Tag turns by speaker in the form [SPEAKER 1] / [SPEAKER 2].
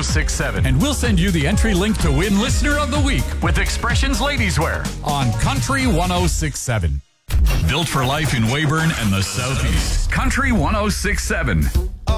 [SPEAKER 1] 1067.
[SPEAKER 2] And we'll send you the entry link to win Listener of the Week
[SPEAKER 1] With Expressions Ladies Wear
[SPEAKER 2] on Country 1067.
[SPEAKER 1] Built for life in Weyburn and the Southeast. Country 1067.